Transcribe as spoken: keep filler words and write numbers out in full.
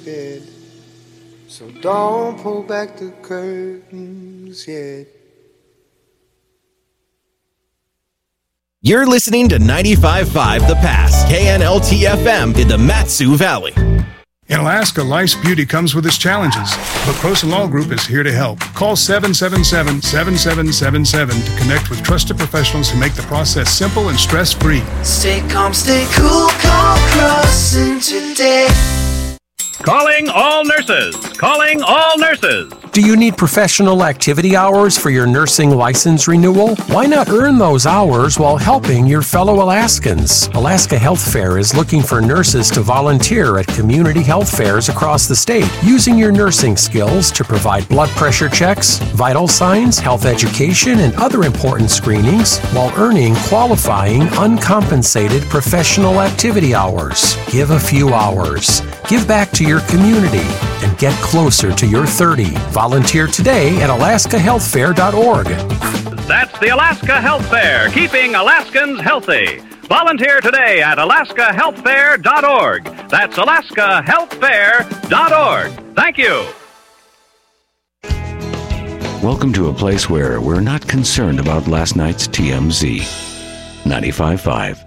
bed. So don't pull back the curtains yet. You're listening to ninety-five point five The Pass, K N L T F M in the Mat-Su Valley. In Alaska, life's beauty comes with its challenges, but Croson Law Group is here to help. Call seven seven seven, seven seven seven seven to connect with trusted professionals who make the process simple and stress-free. Stay calm, stay cool, call Croson today. Calling all nurses! Calling all nurses! Do you need professional activity hours for your nursing license renewal? Why not earn those hours while helping your fellow Alaskans? Alaska Health Fair is looking for nurses to volunteer at community health fairs across the state, using your nursing skills to provide blood pressure checks, vital signs, health education, and other important screenings while earning qualifying uncompensated professional activity hours. Give a few hours. Give back to your community and get closer to your thirty. Volunteer today at alaska health fair dot org. That's the Alaska Health Fair, keeping Alaskans healthy. Volunteer today at alaska health fair dot org. That's alaska health fair dot org. Thank you. Welcome to a place where we're not concerned about last night's T M Z. ninety-five point five